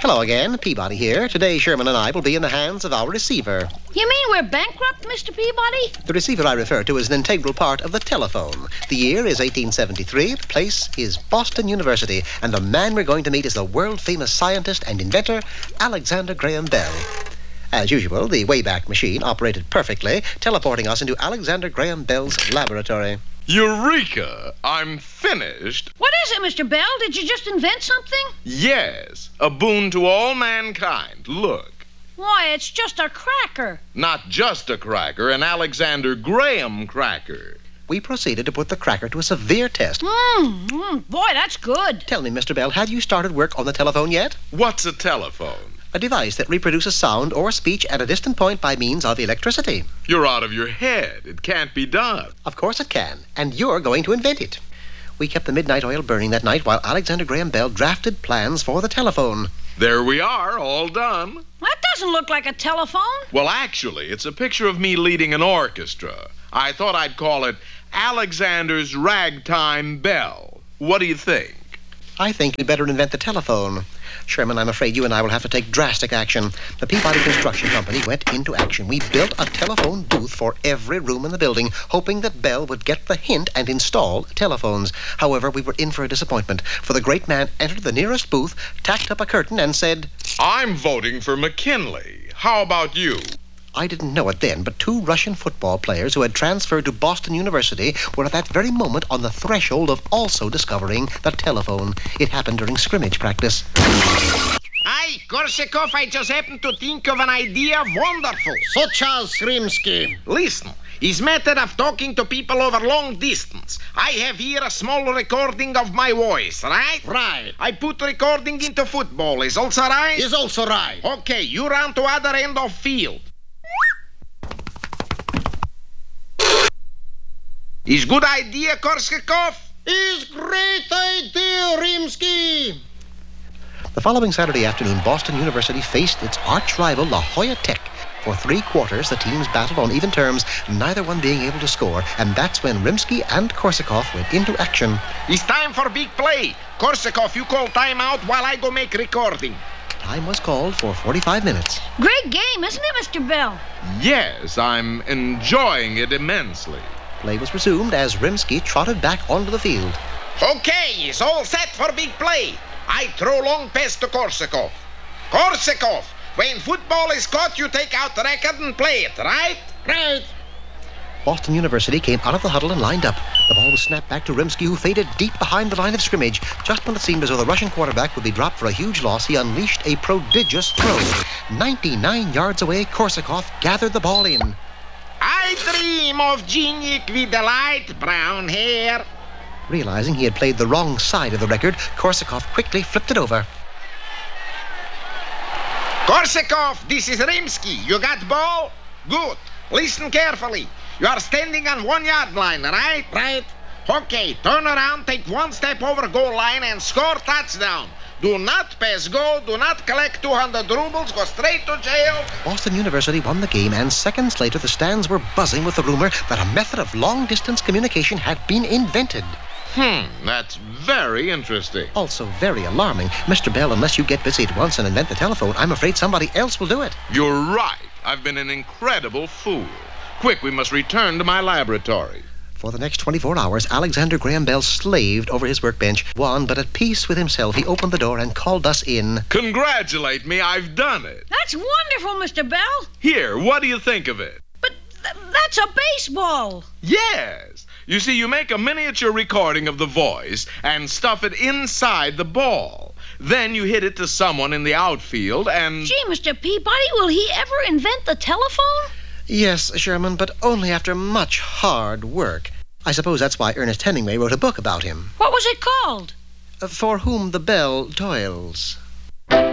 Hello again, Peabody here. Today, Sherman and I will be in the hands of our receiver. You mean we're bankrupt, Mr. Peabody? The receiver I refer to is an integral part of the telephone. The year is 1873, the place is Boston University, and the man we're going to meet is the world-famous scientist and inventor, Alexander Graham Bell. As usual, the Wayback Machine operated perfectly, teleporting us into Alexander Graham Bell's laboratory. Eureka! I'm finished. What is it, Mr. Bell? Did you just invent something? Yes, a boon to all mankind. Look. Why, it's just a cracker. Not just a cracker, an Alexander Graham cracker. We proceeded to put the cracker to a severe test. Boy, that's good. Tell me, Mr. Bell, have you started work on the telephone yet? What's a telephone? A device that reproduces sound or speech at a distant point by means of electricity. You're out of your head. It can't be done. Of course it can, and you're going to invent it. We kept the midnight oil burning that night while Alexander Graham Bell drafted plans for the telephone. There we are, all done. That doesn't look like a telephone. Well, actually, it's a picture of me leading an orchestra. I thought I'd call it Alexander's Ragtime Bell. What do you think? I think we'd better invent the telephone. Sherman, I'm afraid you and I will have to take drastic action. The Peabody Construction Company went into action. We built a telephone booth for every room in the building, hoping that Bell would get the hint and install telephones. However, we were in for a disappointment, for the great man entered the nearest booth, tacked up a curtain, and said, I'm voting for McKinley. How about you? I didn't know it then, but two Russian football players who had transferred to Boston University were at that very moment on the threshold of also discovering the telephone. It happened during scrimmage practice. Hi, Korsakov, I just happened to think of an idea wonderful. Such as, Rimsky? Listen, his method of talking to people over long distance. I have here a small recording of my voice, right? Right. I put recording into football. Is also right? Is also right. Okay, you run to other end of field. Is good idea, Korsakov? Is great idea, Rimsky. The following Saturday afternoon, Boston University faced its arch-rival La Jolla Tech. For 3 quarters, the teams battled on even terms, neither one being able to score, and that's when Rimsky and Korsakov went into action. It's time for big play. Korsakov, you call timeout while I go make recording. Time was called for 45 minutes. Great game, isn't it, Mr. Bell? Yes, I'm enjoying it immensely. Play was resumed as Rimsky trotted back onto the field. Okay, it's all set for big play. I throw long pass to Korsakov. Korsakov, when football is caught, you take out the record and play it, right? Right. Boston University came out of the huddle and lined up. The ball was snapped back to Rimsky, who faded deep behind the line of scrimmage. Just when it seemed as though the Russian quarterback would be dropped for a huge loss, he unleashed a prodigious throw. 99 yards away, Korsakov gathered the ball in. I dream of Geniek with the light brown hair. Realizing he had played the wrong side of the record, Korsakov quickly flipped it over. Korsakov, this is Rimsky. You got ball? Good. Listen carefully. You are standing on 1 yard line, right? Right. Okay, turn around, take 1 step over goal line and score touchdown. Do not pass go, do not collect 200 rubles, go straight to jail. Boston University won the game, and seconds later the stands were buzzing with the rumor that a method of long-distance communication had been invented. That's very interesting. Also very alarming. Mr. Bell, unless you get busy at once and invent the telephone, I'm afraid somebody else will do it. You're right. I've been an incredible fool. Quick, we must return to my laboratory. For the next 24 hours, Alexander Graham Bell slaved over his workbench. But at peace with himself, he opened the door and called us in. Congratulate me, I've done it. That's wonderful, Mr. Bell. Here, what do you think of it? But that's a baseball. Yes. You see, you make a miniature recording of the voice and stuff it inside the ball. Then you hit it to someone in the outfield and... Gee, Mr. Peabody, will he ever invent the telephone? Yes, Sherman, but only after much hard work. I suppose that's why Ernest Hemingway wrote a book about him. What was it called? For Whom the Bell Toils.